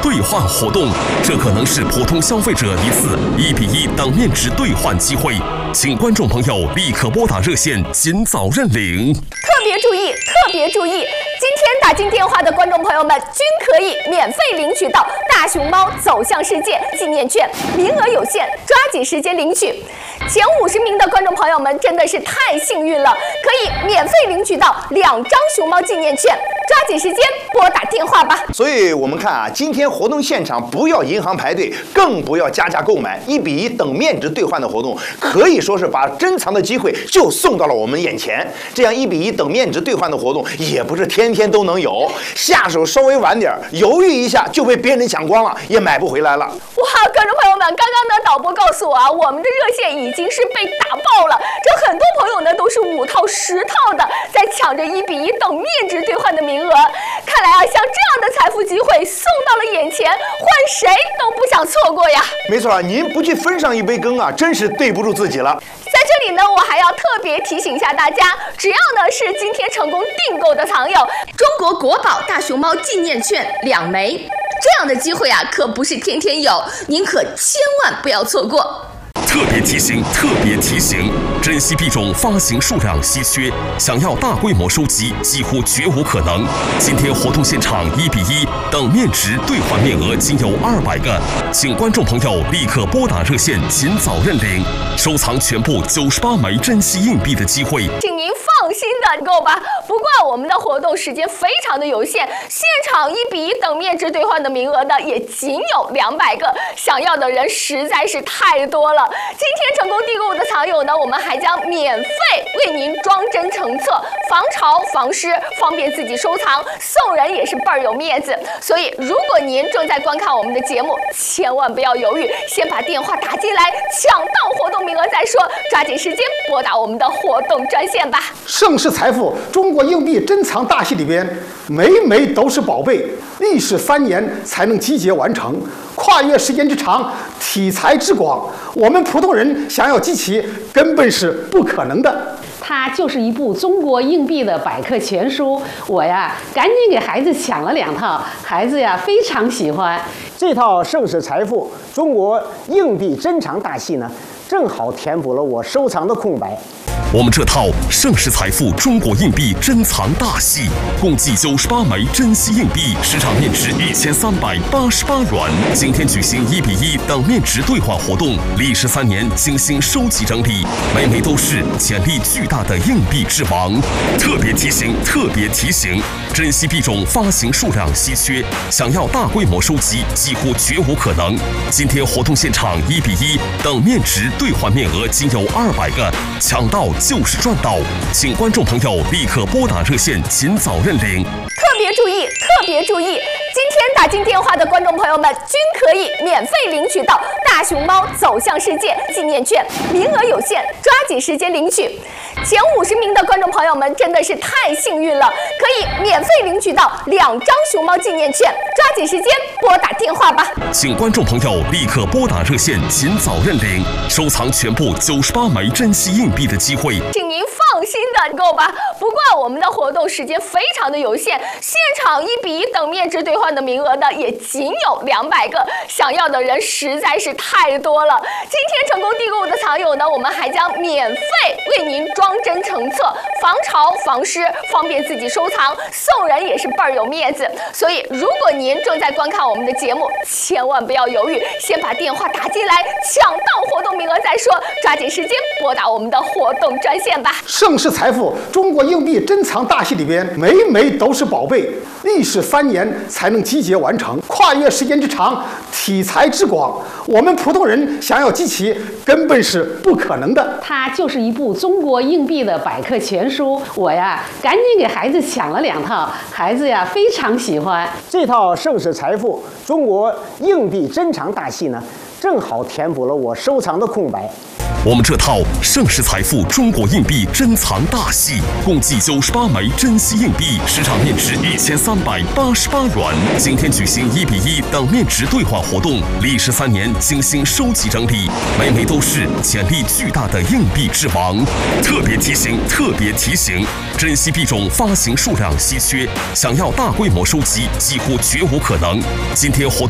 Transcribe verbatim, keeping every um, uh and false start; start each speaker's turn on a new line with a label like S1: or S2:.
S1: 兑换活动，这可能是普通消费者一次一比一等面值兑换机会，请观众朋友立刻拨打热线，尽早认领。
S2: 特别注意，特别注意！今天打进电话的观众朋友们均可以免费领取到大熊猫走向世界纪念券，名额有限，抓紧时间领取。前五十名的观众朋友们真的是太幸运了，可以免费领取到两张熊猫纪念券，抓紧时间拨打电话吧。
S3: 所以我们看啊，今天活动现场不要银行排队，更不要加价购买，一比一等面值兑换的活动，可以说是把珍藏的机会就送到了我们眼前。这样一比一等面值兑换的活动也不是天天都能有，下手稍微晚点，犹豫一下就被别人抢光了，也买不回来了。
S2: 哇，观众朋友们，刚刚呢导播告诉我啊，我们的热线已经是被打爆了，这很多朋友呢都是五套十套的在抢着一比一等面值兑换的名额。看来啊，像这样的财富机会送到了眼前，换谁都不想错过呀。
S3: 没错，您不去分上一杯羹啊，真是对不住自己了。
S2: 在这里呢，我还要特别提醒一下大家，只要呢是今天成功订购的藏友，中国国宝大熊猫纪念券两枚，这样的机会啊，可不是天天有，您可千万不要错过。
S1: 特别提醒，特别提醒，珍稀币种发行数量稀缺，想要大规模收集几乎绝无可能。今天活动现场一比一等面值兑换面额仅有二百个，请观众朋友立刻拨打热线，尽早认领，收藏全部九十八枚珍稀硬币的机会。
S2: 请您放心的购吧。不过我们的活动时间非常的有限，现场一比一等面值兑换的名额呢也仅有两百个，想要的人实在是太多了。今天成功订购的藏友呢，我们还将免费为您装帧成册，防潮防湿，方便自己收藏，送人也是倍儿有面子。所以如果您正在观看我们的节目，千万不要犹豫，先把电话打进来，抢到活动名额再说，抓紧时间拨打我们的活动专线吧。
S4: 盛世财富中国硬币珍藏大戏里边，每枚都是宝贝，历时三年才能集结完成，跨越时间之长，题材之广，我们普通人想要集齐根本是不可能的。
S5: 它就是一部中国硬币的百科全书，我呀赶紧给孩子抢了两套，孩子呀非常喜欢。
S6: 这套盛世财富中国硬币珍藏大戏呢，正好填补了我收藏的空白。
S1: 我们这套盛世财富中国硬币珍藏大戏，共计九十八枚珍稀硬币，市场面值一千三百八十八元。今天举行一比一等面值兑换活动，历时三年精心收集整理，每枚都是潜力巨大的硬币之王。特别提醒，特别提醒，珍稀币种发行数量稀缺，想要大规模收集几乎绝无可能。今天活动现场一比一等面值兑换面额仅有二百个，抢到就是赚到，请观众朋友立刻拨打热线，尽早认领。
S2: 特别注意，特别注意！今天打进电话的观众朋友们均可以免费领取到大熊猫走向世界纪念券，名额有限，抓紧时间领取。前五十名的观众朋友们真的是太幸运了，可以免费领取到两张熊猫纪念券，抓紧时间拨打电话吧。
S1: 请观众朋友立刻拨打热线，尽早认领，收藏全部九十八枚珍稀硬币的机会。
S2: 请您放心的购吧。不过我们的活动时间非常的有限，现场一比一等面值兑换的名额呢也仅有两百个，想要的人实在是太多了。今天成功订购的藏友呢，我们还将免费为您装帧成册，防潮防湿，方便自己收藏，送人也是倍儿有面子。所以如果您正在观看我们的节目，千万不要犹豫，先把电话打进来，抢到活动名额再说，抓紧时间拨打我们的活动专线吧。
S4: 盛世财富中国硬币珍藏大戏里边，每枚都是宝贝，历时三年才能集结完成，跨越时间之长，题材之广，我们普通人想要集齐根本是不可能的。
S5: 它就是一部中国硬币的百科全书，我呀赶紧给孩子抢了两套，孩子呀非常喜欢。
S6: 这套盛世财富中国硬币珍藏大戏呢，正好填补了我收藏的空白。
S1: 我们这套盛世财富中国硬币珍藏大戏，共计九十八枚珍稀硬币，市场面值一千三百八十八元。今天举行一比一等面值兑换活动，历时三年精心收集整理，每枚都是潜力巨大的硬币之王。特别提醒，特别提醒，珍稀币种发行数量稀缺，想要大规模收集几乎绝无可能。今天活动